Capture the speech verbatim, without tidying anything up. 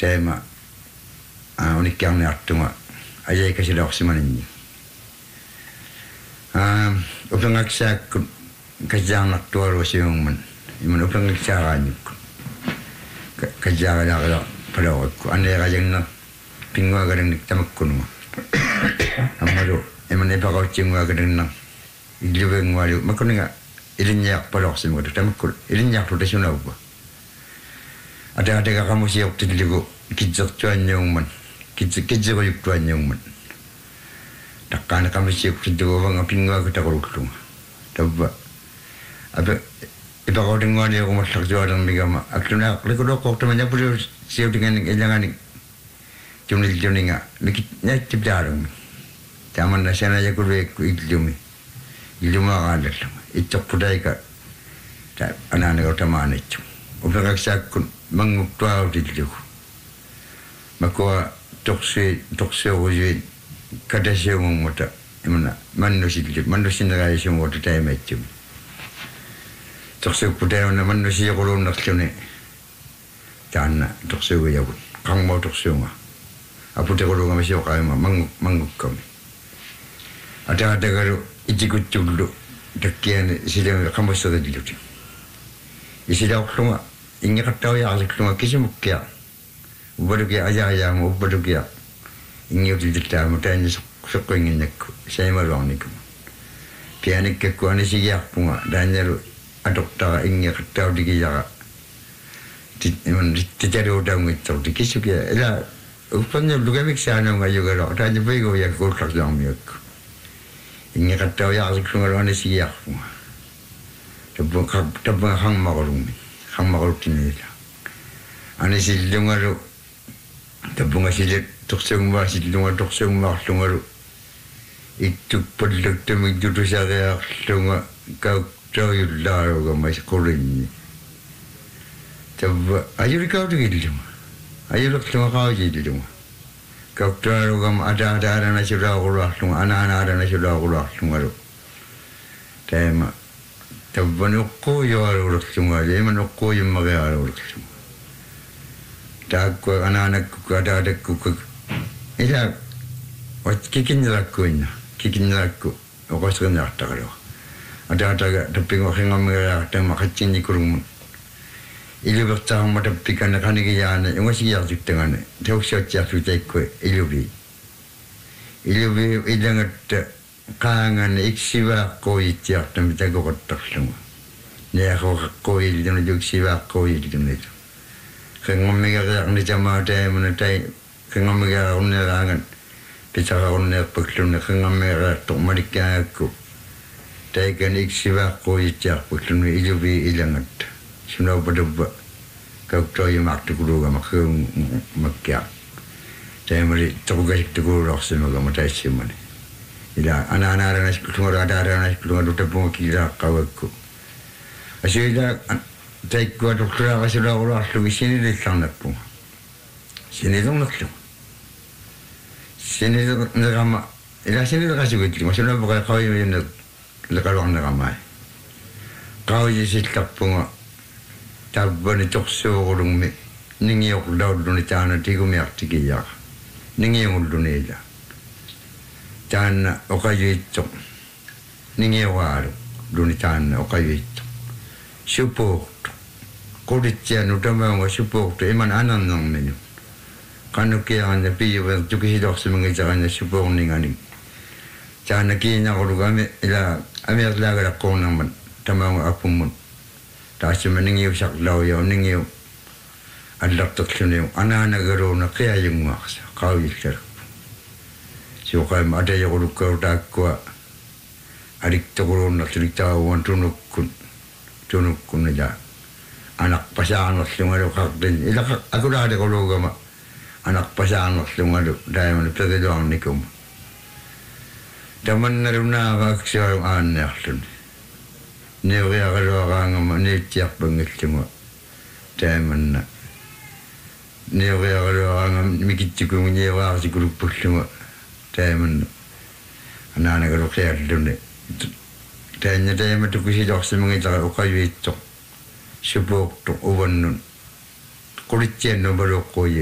tema ah unikkiarni artunga ajai kasilorsimanini ah upangaksaakku kajaarnartualuasiungman iman upangaksaaraanyukku kajaaralaaqala palawakku aneerajanna pinguagarannik tamakkunuma ammalu iman ipaqautsinguagaranna illuvengualu makuninga ilinniarpalorsimuga tamakkul ilinniartu tasunaupa ada ada kamu siap tidligu kitsertuannyungman kitseruyuktuannyungman takkan kamu siap tidligu wanga pinguaga takuruktunga tabba apa ipaqautengwani akumassartualang migama akluna likulokkortamanya pulu siap dengan ilangani jumnil juninga likit nyatibdarung taman nasana yakulu iklumi iluma qadallam ittaqpudaika ta anana utamanichu upangaksaakun manguktuau tidligu makua toksi toksi uji kadasiung mota imana manusidligu manusindaisiung mota taimachum toksi pudauna manusi yaqulun naqluni taanna toksi uyabun qangmo toksiunga apute qulunga masiuqaima manguk mangukkami ada ada garu ijikutjullu takkiani silang qamussadilluti isilaqlunga ingqattaw yaqliklunga kisumukkia ubalukia ajaajaamu ubalukia ingiutillittaamu taanni soqqoinginnakku saimaluarnikum pianikkakku anisigiarpunga taannalu adoktara ingqattaw digiyaqa timan titaluutaungitsorti kisukia ila uppanna lugamiksaanunga yugalo taanni peigo yakkuullaqlaarmiakku ingqattaw yaqliklunga anisigiarpunga tabba tabba hangmaqulummi hangmaquluttinila anisillungalu tabunga silet toksungma sillunga toksungma llungalu ittupallaktamik tutusarearlunga kauktauyullaaruga masqulinni tabba ayurikautugillunga ayuraqlunga qaujillunga kauktaarugam ataataarana sulaaquluarlunga anaanaarana sulaaquluarlungalu taima tabba nuqquyuarulaqlunga lima nuqquyummaqiarulaqlunga takku anak-anakku ada-adakku ila wat kikinrakkuinna kikinrakku oqasrinartaqalu ada-ada tappingo hingamira tamakatsinni kurung ilubertaarma tappikana qanigiyaana ungasigiartuttangana tauksiatsiartuitaikku ilubi ilubi ilangatta qaangana iksivaaqquuyittiartami tagoqattarlunga neaqoqaqquuyilluna juksivaaqquuyillunatu kengommigarearni tamaataimuna tai kengommigaarunneeraangan pitaqarunneerpakluna kengommigareartoq malikkaangakku taikan iksivaaqquuyittiarpakluna ilubi ilangatta sunaupadabba kauktoyumaartukuluga makkuum makkia taimari toqugasiktukuluorsimagama taissimani ila anaanaaranasikkulungaru ataaraanasikkulungaru tappunga kiilaaqqavakku asila taikkuwa doktora asilaquluarlugi sinilillarnappunga sinilernarlu sinilerneraama ila sinilqasugutliga sunapuqa qawiyunna leqaluarneramai qawiyisillappunga tabbani torsuuqulungmi ningiorlauluni taana tigumiartigiyaqa ningiungulluniila taanna oqayuitsoq ningioraalu luni taanna oqayuitsoq supuuqtu qulittianu tamaunga supuuqtu iman anannarminu qanukiaranna piyuver tukisiloorsimangitaqanna supuurningani taana kiinaqulugami ila amiarlaagalaqqornarman tamaunga apummun taasima ningiusaqlauyo ningiu allarterluniu anaanagaruuna qiayunguarsa qauyillarpu suqaima atayaqulukkauutaakkua aliktoquluunnartuliktaaguan tunukkun tunukkuna anak pasaangerlungalu qaqtin ila akulaaliqulugama anak pasaangerlungalu taimana peqiluarnikum tamannalunnaaqaaksiaru aannearluni niuriaqaluaqaangama niittiarpangillunga taimanna niuriaqaluaqaangama mikittikungu niuaartikuluppulluga taimanna anaanagalu qialluni taanna taima tukusilorsimangitara uqayuitsoq supuuqtu uvannun qulittiannu baluqqui